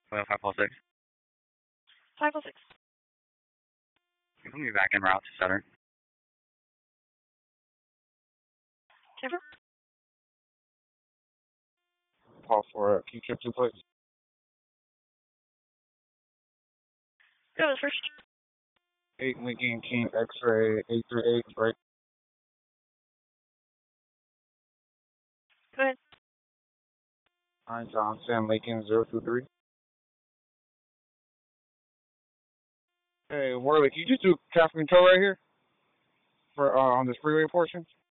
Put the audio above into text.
Well, 506. 506. You put me back en route to Southern. Timber? Call for key trip 2 please. Go to first. 8 Lincoln King X-ray 838 break. Go ahead. 9 John 10 Lincoln 023. Hey, Worley, can you just do traffic control right here? For on this freeway portion?